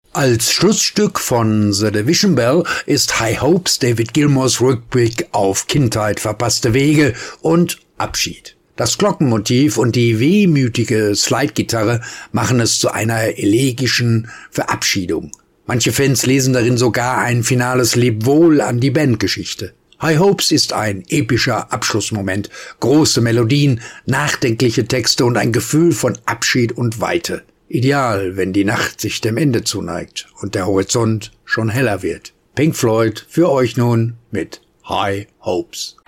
Als Schlussstück von The Division Bell ist High Hopes David Gilmours Rückblick auf Kindheit, verpasste Wege und Abschied. Das Glockenmotiv und die wehmütige Slide-Gitarre machen es zu einer elegischen Verabschiedung. Manche Fans lesen darin sogar ein finales Lebwohl an die Bandgeschichte. High Hopes ist ein epischer Abschlussmoment, große Melodien, nachdenkliche Texte und ein Gefühl von Abschied und Weite. Ideal, wenn die Nacht sich dem Ende zuneigt und der Horizont schon heller wird. Pink Floyd für euch nun mit High Hopes.